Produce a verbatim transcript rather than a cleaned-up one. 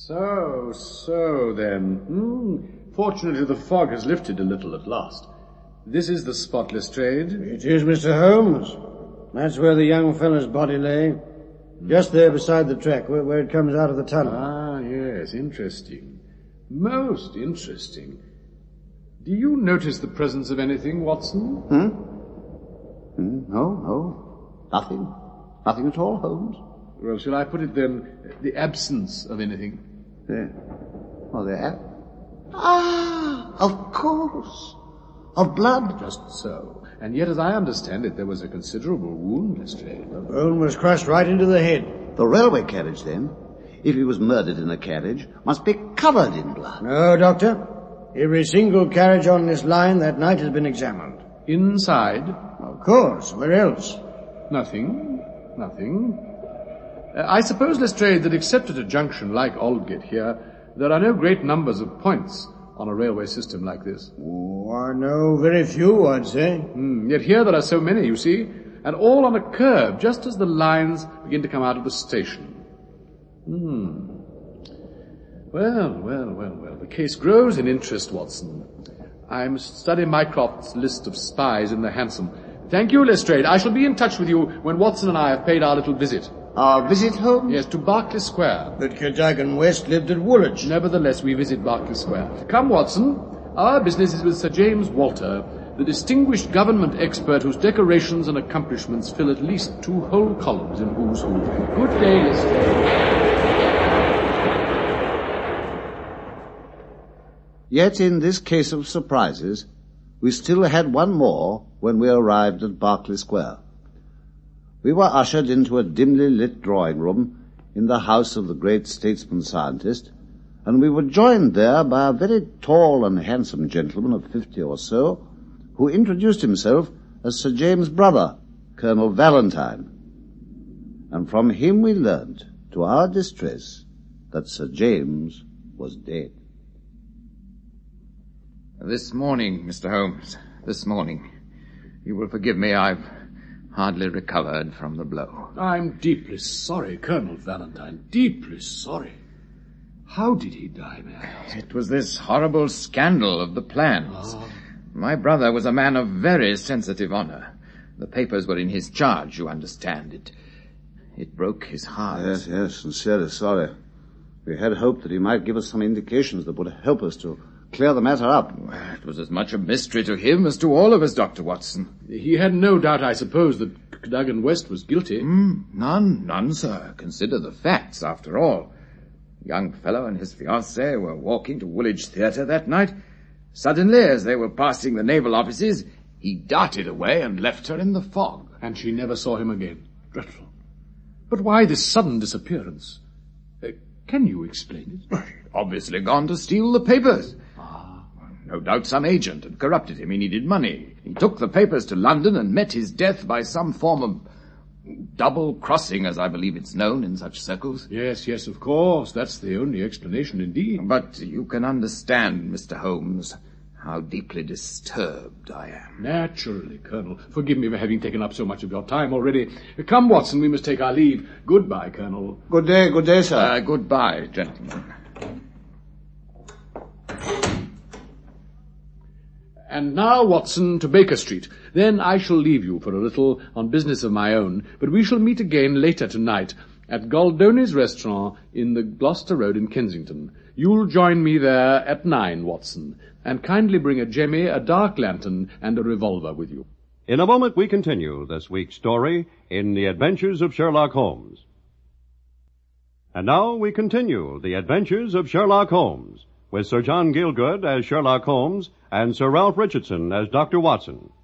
So, so then. Hmm. Fortunately, the fog has lifted a little at last. This is the spot, Lestrade. It is, Mister Holmes. That's where the young fellow's body lay. Just there beside the track, where, where it comes out of the tunnel. Ah, yes, interesting. Most interesting. Do you notice the presence of anything, Watson? Hmm? Hmm? No, no. Nothing. Nothing at all, Holmes. Well, shall I put it then, the absence of anything? Yeah. Well, there. Ah, of course. Of blood. Just so. And yet, as I understand it, there was a considerable wound, Lestrade. The bone was crushed right into the head. The railway carriage, then, if he was murdered in a carriage, must be covered in blood. No, Doctor. Every single carriage on this line that night has been examined. Inside? Of course. Where else? Nothing. Nothing. Uh, I suppose, Lestrade, that except at a junction like Aldgate here, there are no great numbers of points on a railway system like this. Oh, I know very few, I'd say. Mm, yet here there are so many, you see, and all on a curve, just as the lines begin to come out of the station. Hmm. Well, well, well, well, the case grows in interest, Watson. I must study Mycroft's list of spies in the hansom. Thank you, Lestrade. I shall be in touch with you when Watson and I have paid our little visit. Our visit, Holmes? Yes, to Berkeley Square. But Cadogan West lived at Woolwich. Nevertheless, we visit Berkeley Square. Come, Watson. Our business is with Sir James Walter, the distinguished government expert whose decorations and accomplishments fill at least two whole columns in Who's Who. Good day, Lestrade. Yet in this case of surprises, we still had one more when we arrived at Berkeley Square. We were ushered into a dimly lit drawing room in the house of the great statesman-scientist, and we were joined there by a very tall and handsome gentleman of fifty or so, who introduced himself as Sir James' brother, Colonel Valentine. And from him we learnt, to our distress, that Sir James was dead. This morning, Mister Holmes, this morning. You will forgive me, I've hardly recovered from the blow. I'm deeply sorry, Colonel Valentine, deeply sorry. How did he die, may I ask? It was this horrible scandal of the plans. Oh. My brother was a man of very sensitive honor. The papers were in his charge, you understand. It it broke his heart. Yes, yes, sincerely sorry. We had hoped that he might give us some indications that would help us to clear the matter up. Well, it was as much a mystery to him as to all of us, Doctor Watson. He had no doubt, I suppose, that Cadogan West was guilty. Mm, none, none, sir. Consider the facts, after all. The young fellow and his fiancée were walking to Woolwich Theatre that night. Suddenly, as they were passing the naval offices, he darted away and left her in the fog. And she never saw him again. Dreadful. But why this sudden disappearance? Uh, can you explain it? Obviously gone to steal the papers. No doubt some agent had corrupted him. He needed money. He took the papers to London and met his death by some form of double-crossing, as I believe it's known in such circles. Yes, yes, of course. That's the only explanation indeed. But you can understand, Mister Holmes, how deeply disturbed I am. Naturally, Colonel. Forgive me for having taken up so much of your time already. Come, Watson, we must take our leave. Goodbye, Colonel. Good day, good day, sir. Uh, goodbye, gentlemen. And now, Watson, to Baker Street. Then I shall leave you for a little on business of my own, but we shall meet again later tonight at Goldoni's restaurant in the Gloucester Road in Kensington. You'll join me there at nine, Watson, and kindly bring a jemmy, a dark lantern, and a revolver with you. In a moment we continue this week's story in The Adventures of Sherlock Holmes. And now we continue The Adventures of Sherlock Holmes, with Sir John Gielgud as Sherlock Holmes and Sir Ralph Richardson as Doctor Watson.